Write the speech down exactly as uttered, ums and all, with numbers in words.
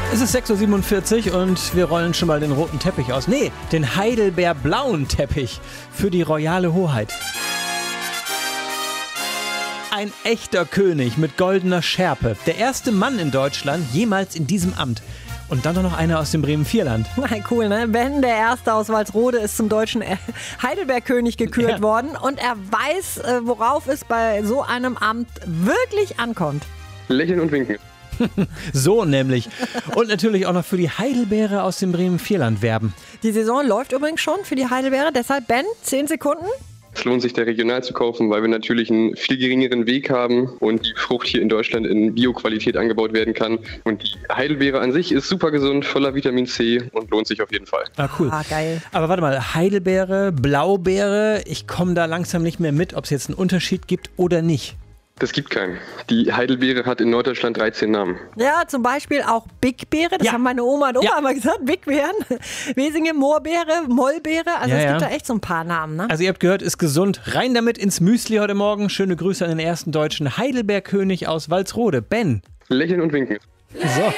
Es ist sechs Uhr siebenundvierzig und wir rollen schon mal den roten Teppich aus. Nee, den Heidelbeer-blauen Teppich für die royale Hoheit. Ein echter König mit goldener Schärpe. Der erste Mann in Deutschland jemals in diesem Amt. Und dann doch noch einer aus dem Bremen-Vierland. Cool, ne? Ben, der Erste aus Walsrode, ist zum deutschen Heidelbeerkönig gekürt Ja. worden. Und er weiß, worauf es bei so einem Amt wirklich ankommt. Lächeln und winken. So nämlich. Und natürlich auch noch für die Heidelbeere aus dem Bremen-Vierland werben. Die Saison läuft übrigens schon für die Heidelbeere. Deshalb, Ben, zehn Sekunden. Es lohnt sich, da regional zu kaufen, weil wir natürlich einen viel geringeren Weg haben und die Frucht hier in Deutschland in Bio-Qualität angebaut werden kann. Und die Heidelbeere an sich ist super gesund, voller Vitamin C und lohnt sich auf jeden Fall. Ah, cool. Ah, geil. Aber warte mal, Heidelbeere, Blaubeere, ich komme da langsam nicht mehr mit, ob es jetzt einen Unterschied gibt oder nicht. Das gibt keinen. Die Heidelbeere hat in Norddeutschland dreizehn Namen. Ja, zum Beispiel auch Bigbeere. Das Ja. haben meine Oma und Opa Ja. immer gesagt. Bigbeeren. Wesinge, Moorbeere, Mollbeere. Also Ja, es ja. gibt da echt so ein paar Namen, ne? Also ihr habt gehört, ist gesund. Rein damit ins Müsli heute Morgen. Schöne Grüße an den ersten deutschen Heidelbeerkönig aus Walsrode. Ben. Lächeln und winken. So.